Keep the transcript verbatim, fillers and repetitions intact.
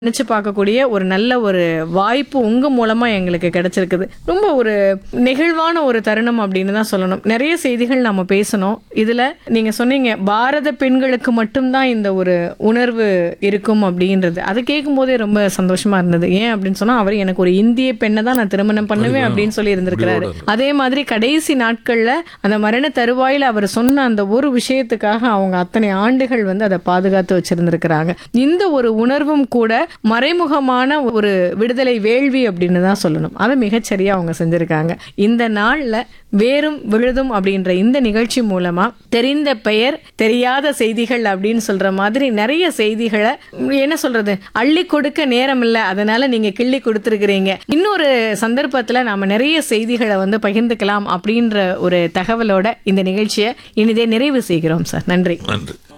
நினைச்சு பார்க்கக்கூடிய ஒரு நல்ல ஒரு வாய்ப்பு உங்க மூலமா எங்களுக்கு கிடைச்சிருக்குது. ரொம்ப ஒரு நெகிழ்வான ஒரு தருணம் அப்படின்னு தான் சொல்லணும். நிறைய செய்திகள் நாம பேசணும். இதுல நீங்க சொன்னீங்க பாரத பெண்களுக்கு மட்டும்தான் இந்த ஒரு உணர்வு இருக்கும் அப்படின்றது. அதை கேட்கும் போதே ரொம்ப சந்தோஷமா இருந்தது. ஏன் அப்படின்னு சொன்னா அவர் எனக்கு ஒரு இந்திய பெண்ணை தான் நான் திருமணம் பண்ணுவேன் அப்படின்னு சொல்லி இருந்திருக்கிறாரு. அதே மாதிரி கடைசி நாட்கள்ல அந்த மரண தருவாயில அவர் சொன்ன அந்த ஒரு விஷயத்துக்காக அவங்க அத்தனை ஆண்டுகள் வந்து அதை பாதுகாத்து வச்சிருந்திருக்கிறாங்க. இந்த ஒரு உணர்வும் கூட மறைமுகமான ஒரு விடுதலை வேள்வி அப்படின்னு தான் சொல்லணும். அதை மிகச்சரியா அவங்க செஞ்சிருக்காங்க. இந்த நாள்ல வேரும் விழுதும் அப்படின்ற இந்த நிகழ்ச்சி மூலமா தெரிந்த பெயர் தெரியாத செய்திகள் அப்படின்னு சொல்ற மாதிரி நிறைய செய்திகளை என்ன சொல்றது அள்ளி கொடுக்க நேரம் இல்லை, அதனால நீங்க கிள்ளி கொடுத்துருக்கிறீங்க. இன்னொரு சந்தர்ப்பத்துல நாம நிறைய செய்திகளை வந்து பகிர்ந்துக்கலாம் அப்படின்ற ஒரு தகவலோட இந்த நிகழ்ச்சியை இனிதே நிறைவு செய்கிறோம் சார். நன்றி. நன்றி.